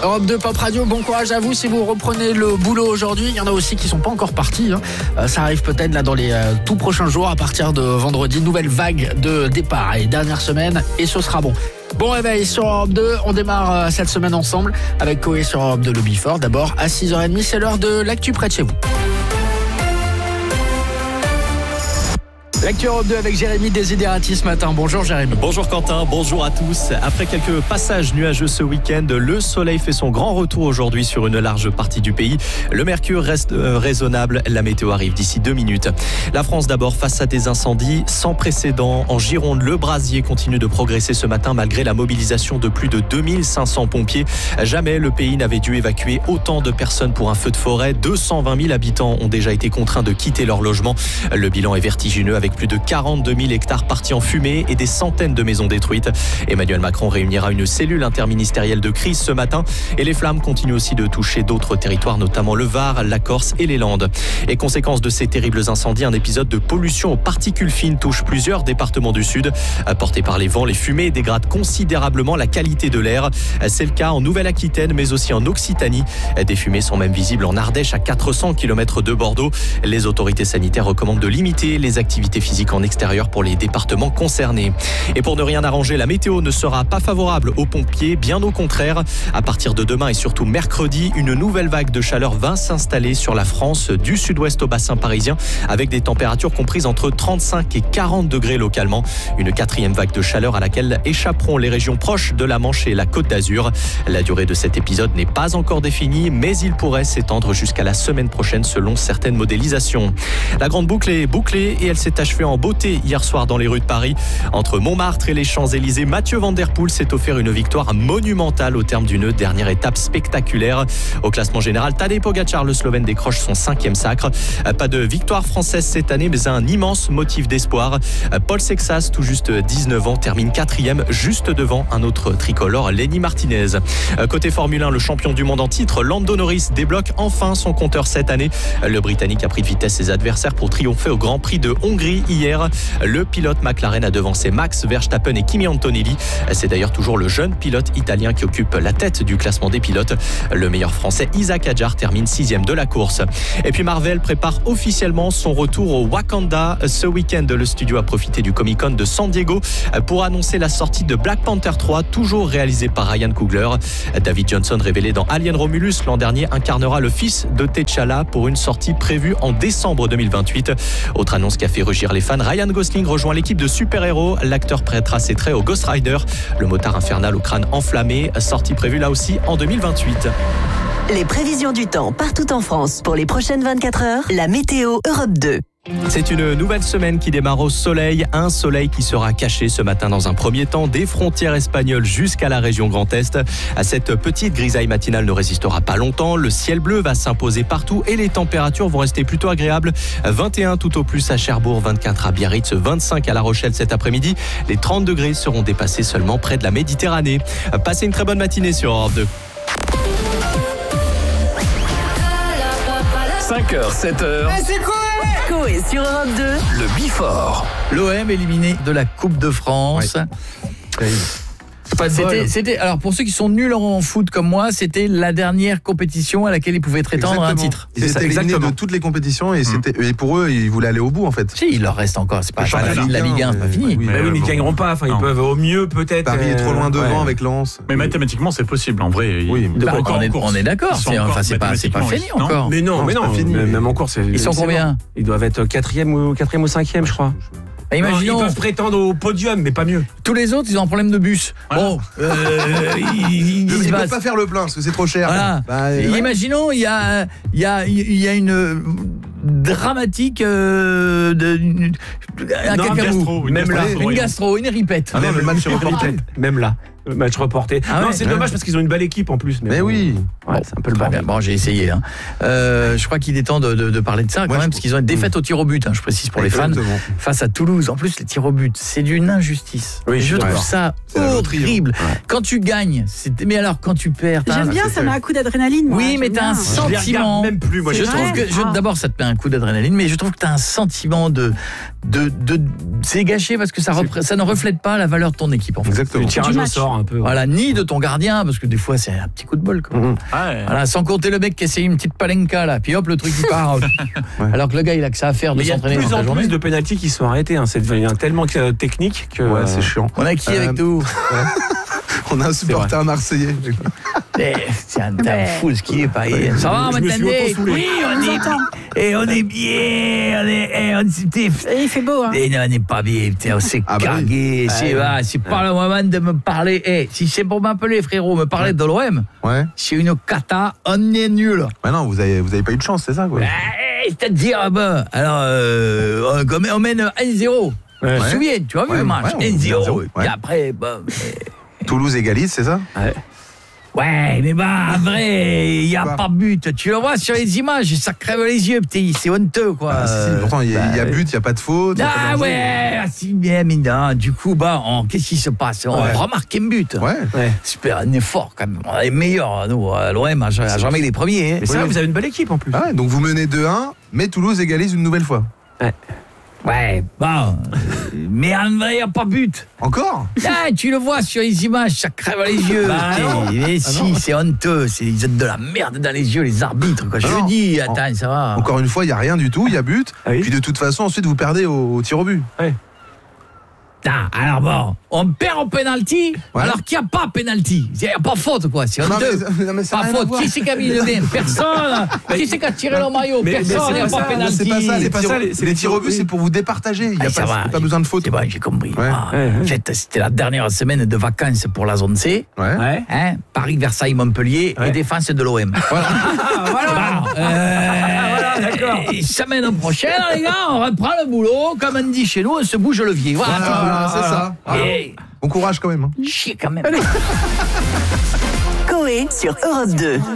Europe 2 Pop Radio, bon courage à vous si vous reprenez le boulot aujourd'hui. Il y en a aussi qui sont pas encore partis. Ça arrive peut-être là dans les tout prochains jours à partir de vendredi. Nouvelle vague de départ et dernière semaine et ce sera bon. Bon réveil sur Europe 2, on démarre cette semaine ensemble avec Koé sur Europe 2 le Before. D'abord à 6h30, c'est l'heure de l'actu près de chez vous. L'actu Europe 2 avec Jérémy Desiderati ce matin. Bonjour Jérémy. Bonjour Quentin, bonjour à tous. Après quelques passages nuageux ce week-end, le soleil fait son grand retour aujourd'hui sur une large partie du pays. Le mercure reste raisonnable, la météo arrive d'ici 2 minutes. La France d'abord face à des incendies sans précédent. En Gironde, le brasier continue de progresser ce matin malgré la mobilisation de plus de 2500 pompiers. Jamais le pays n'avait dû évacuer autant de personnes pour un feu de forêt. 220 000 habitants ont déjà été contraints de quitter leur logement. Le bilan est vertigineux avec plus de 42 000 hectares partis en fumée et des centaines de maisons détruites. Emmanuel Macron réunira une cellule interministérielle de crise ce matin et les flammes continuent aussi de toucher d'autres territoires, notamment le Var, la Corse et les Landes. Et conséquence de ces terribles incendies, un épisode de pollution aux particules fines touche plusieurs départements du Sud. Portés par les vents, les fumées dégradent considérablement la qualité de l'air. C'est le cas en Nouvelle-Aquitaine, mais aussi en Occitanie. Des fumées sont même visibles en Ardèche, à 400 km de Bordeaux. Les autorités sanitaires recommandent de limiter les activités physiques en extérieur pour les départements concernés. Et pour ne rien arranger, la météo ne sera pas favorable aux pompiers, bien au contraire. À partir de demain et surtout mercredi, une nouvelle vague de chaleur va s'installer sur la France, du sud-ouest au bassin parisien, avec des températures comprises entre 35 et 40 degrés localement. Une 4e vague de chaleur à laquelle échapperont les régions proches de la Manche et la Côte d'Azur. La durée de cet épisode n'est pas encore définie, mais il pourrait s'étendre jusqu'à la semaine prochaine selon certaines modélisations. La grande boucle est bouclée et elle s'est achevée en beauté hier soir dans les rues de Paris. Entre Montmartre et les Champs-Élysées, Mathieu Van Der Poel s'est offert une victoire monumentale au terme d'une dernière étape spectaculaire. Au classement général, Tadej Pogačar, le Slovène, décroche son 5e sacre. Pas de victoire française cette année, mais un immense motif d'espoir. Paul Sexas, tout juste 19 ans, termine 4e, juste devant un autre tricolore, Lenny Martinez. Côté Formule 1, le champion du monde en titre, Lando Norris, débloque enfin son compteur cette année. Le Britannique a pris de vitesse ses adversaires pour triompher au Grand Prix de Hongrie hier. Le pilote McLaren a devancé Max Verstappen et Kimi Antonelli. C'est d'ailleurs toujours le jeune pilote italien qui occupe la tête du classement des pilotes. Le meilleur français Isaac Hadjar termine 6e de la course. Et puis Marvel prépare officiellement son retour au Wakanda. Ce week-end, le studio a profité du Comic-Con de San Diego pour annoncer la sortie de Black Panther 3, toujours réalisé par Ryan Coogler. David Johnson, révélé dans Alien Romulus l'an dernier, incarnera le fils de T'Challa pour une sortie prévue en décembre 2028. Autre annonce qui a fait rugir les fans, Ryan Gosling rejoint l'équipe de super-héros. L'acteur prêtera ses traits au Ghost Rider, le motard infernal au crâne enflammé, sortie prévue là aussi en 2028. Les prévisions du temps partout en France pour les prochaines 24 heures, la météo Europe 2. C'est une nouvelle semaine qui démarre au soleil, un soleil qui sera caché ce matin dans un premier temps des frontières espagnoles jusqu'à la région Grand Est. Cette petite grisaille matinale ne résistera pas longtemps, le ciel bleu va s'imposer partout et les températures vont rester plutôt agréables. 21 tout au plus à Cherbourg, 24 à Biarritz, 25 à La Rochelle cet après-midi. Les 30 degrés seront dépassés seulement près de la Méditerranée. Passez une très bonne matinée sur Europe 2. 5h, 7h. C'est quoi Koé sur Europe 2. Le Before. L'OM éliminé de la Coupe de France. Ouais. C'était alors pour ceux qui sont nuls en foot comme moi, c'était la dernière compétition à laquelle ils pouvaient prétendre un titre. Ils étaient éliminés de toutes les compétitions et pour eux, ils voulaient aller au bout en fait. Si, il leur reste encore, c'est pas la Ligue 1, c'est pas fini. Oui, mais ils gagneront pas, enfin ils peuvent au mieux peut-être. Paris est trop loin devant avec Lens. Mais mathématiquement, c'est possible en vrai. Oui, on est d'accord, c'est pas fini encore. Mais non, même en course. Ils sont combien ? Ils doivent être 4e ou 5e, je crois. Imaginons, ils peuvent prétendre au podium, mais pas mieux. Tous les autres, ils ont un problème de bus. Voilà. Bon, ils ne peuvent pas faire le plein parce que c'est trop cher. Voilà. Imaginons, il y a une dramatique un gastro, une gastro, une ripette. Même le match reporté. Même là. Match reporté. C'est dommage parce qu'ils ont une belle équipe en plus. Mais oui. C'est un peu le bordel. Bon, j'ai essayé. Je crois qu'il est temps de parler de ça quand même, parce qu'ils ont une défaite au tir au but, je précise pour les fans, face à Toulouse. En plus, les tirs au but, c'est d'une injustice. Oui, je trouve ça horrible. Quand tu gagnes, mais alors quand tu perds... J'aime bien, ça met un coup d'adrénaline. Oui, mais t'as un sentiment... Même plus, moi. Je trouve que d'abord, ça te met un coup d'adrénaline, mais je trouve que tu as un sentiment de c'est gâché parce que ça ne reflète pas la valeur de ton équipe en fait. Exactement. Le tirage au sort un peu. Voilà, ni de ton gardien parce que des fois c'est un petit coup de bol quoi. Voilà, sans compter le mec qui essaye une petite palenka là, puis hop le truc il part. Alors que le gars il a que ça à faire de s'entraîner toute la journée. Il y a de plus en plus de pénaltys qui sont arrêtés, hein. C'est devenu tellement technique que c'est chiant. On a qui avec nous? On a un supporter marseillais. C'est un fou ce qui est pas. Ça va maintenant? Oui, on est bien. Il fait beau, hein. Et non, on n'est pas bien, putain, on s'est cargué. C'est pas le moment de me parler. Si c'est pour m'appeler, frérot, me parler de l'OM, c'est une cata, on est nul. Non, vous avez pas eu de chance, c'est ça quoi. C'est-à-dire, alors, on mène 1-0. Tu te souviens, tu as vu le match 1-0. Et après, Toulouse égalise, c'est ça? Ouais, mais en vrai, il n'y a pas but. Tu le vois sur les images, ça crève les yeux, petit, c'est honteux, quoi. Pourtant, il y a but, il n'y a pas de faute. Si bien, mais non. Du coup, qu'est-ce qui se passe? On remarque un but. Super, un effort, quand même. On est meilleurs, nous, l'OM, jamais les premiers. Mais ça, vous avez une belle équipe, en plus. Donc vous menez 2-1, mais Toulouse égalise une nouvelle fois. Mais en vrai, il n'y a pas but. Encore? Tu le vois sur les images, ça crève les yeux. Mais c'est honteux. Ils ont de la merde dans les yeux, les arbitres. Quoi. Je le dis, attends, ça va. Encore une fois, il n'y a rien du tout, il y a but. Puis de toute façon, ensuite, vous perdez au tir au but. Alors on perd au penalty, alors qu'il n'y a pas penalty. Il n'y a pas faute, quoi. C'est honteux. Pas faute. Qui c'est qui a mis le nez? Personne. Qui c'est qui a tiré le maillot? Personne. Il n'y a pas penalty. C'est pas ça. Les tirs au but, c'est pour vous départager. Il n'y a pas besoin de faute. C'est bon, j'ai compris. En fait, c'était la dernière semaine de vacances pour la zone C. Paris, Versailles, Montpellier et défense de l'OM. D'accord. Semaine prochaine, les gars, on reprend le boulot. Comme on dit chez nous, on se bouge le levier. Voilà, c'est ça. Bon courage quand même. Chier quand même. Coé sur Europe 2.